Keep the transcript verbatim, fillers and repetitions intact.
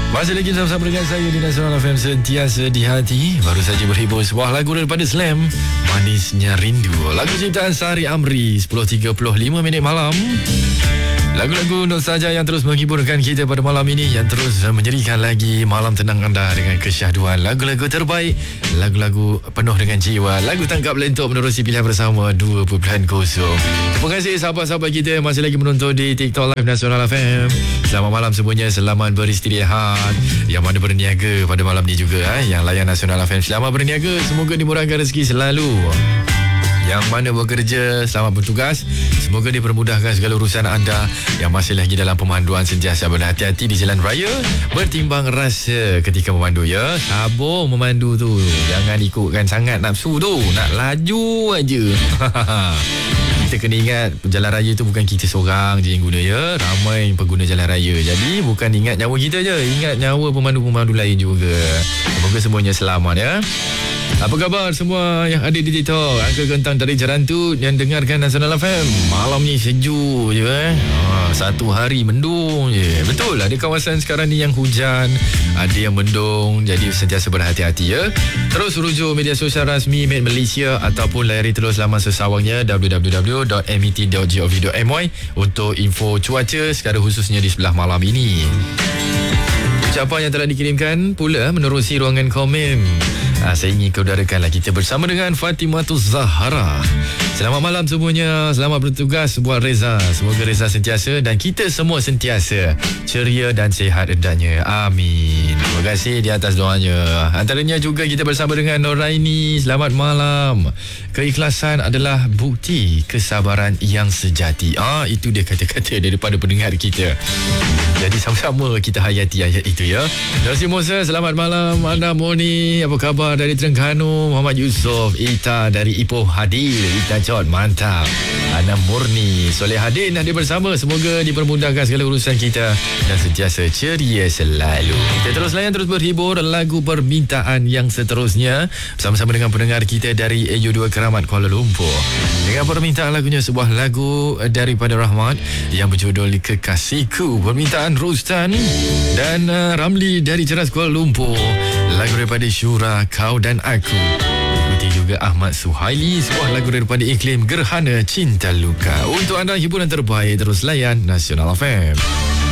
Masih lagi sama-sama dengan saya di Nasional F M, sentiasa di hati. Baru saja berhibur sebuah lagu daripada Slam, Manisnya Rindu. Lagu ciptaan Sari Amri, sepuluh tiga puluh lima minit malam. Lagu-lagu nostalgia yang terus menghiburkan kita pada malam ini, yang terus menjadikan lagi malam tenang anda dengan kesyahduan lagu-lagu terbaik, lagu-lagu penuh dengan jiwa, lagu tangkap lentok menerusi pilihan bersama dua titik kosong. Terima kasih sahabat-sahabat kita yang masih lagi menonton di TikTok Live Nasional F M. Selamat malam semuanya, selamat beristirahat. Yang mana berniaga pada malam ni juga, eh, yang layan Nasional F M, selamat berniaga, semoga dimurahkan rezeki selalu. Yang mana bekerja, selamat bertugas, semoga dipermudahkan segala urusan anda. Yang masih lagi dalam pemanduan, sentiasa berhati-hati di jalan raya, bertimbang rasa ketika memandu, ya. Sabar memandu tu, jangan ikutkan sangat nafsu tu, nak laju aja. Kita kena ingat jalan raya tu bukan kita seorang je yang guna, ya. Ramai pengguna jalan raya. Jadi bukan ingat nyawa kita je, ingat nyawa pemandu-pemandu lain juga. Semoga semuanya selamat, ya. Apa khabar semua yang ada di TikTok? Angka Kentang dari Jerantut yang dengarkan Nasional F M. Malam ni sejuk je, eh. Ha, satu hari mendung je. Betul, ada kawasan sekarang ni yang hujan, ada yang mendung. Jadi sentiasa berhati-hati, ya. Terus rujuk media sosial rasmi Met Malaysia ataupun layari terus laman sesawangnya w w w dot met dot gov dot my untuk info cuaca secara khususnya di sebelah malam ini. Ucapan yang telah dikirimkan pula menerusi ruangan komen. Ha, saya ingin keudarakanlah kita bersama dengan Fatimatus Zahara. Selamat malam semuanya, selamat bertugas buat Reza. Semoga Reza sentiasa dan kita semua sentiasa ceria dan sihat hendaknya. Amin. Terima kasih di atas doanya. Antaranya juga kita bersama dengan Noraini. Selamat malam. Keikhlasan adalah bukti kesabaran yang sejati. Ah, itu dia kata-kata daripada pendengar kita. Jadi sama-sama kita hayati ayat itu, ya. Darcy Musa, selamat malam. Anda Moni, apa khabar dari Terengganu? Muhammad Yusof, Ita dari Ipoh hadir. Ita Cot, mantap. Ana Murni, Soleh Hadin hadir bersama. Semoga dipermudahkan segala urusan kita dan sentiasa ceria selalu. Kita terus layan, terus berhibur. Lagu permintaan yang seterusnya bersama-sama dengan pendengar kita dari A U dua Keramat Kuala Lumpur. Dengan permintaan lagunya, sebuah lagu daripada Rahmat yang berjudul Kekasihku. Permintaan Rustan dan uh, Ramli dari Ceras Kuala Lumpur. Lagu daripada Syura, Kau dan Aku. Ikuti juga Ahmad Suhaili, sebuah lagu daripada Iklim, Gerhana Cinta Luka. Untuk anda hiburan terbaik, terus layan Nasional F M.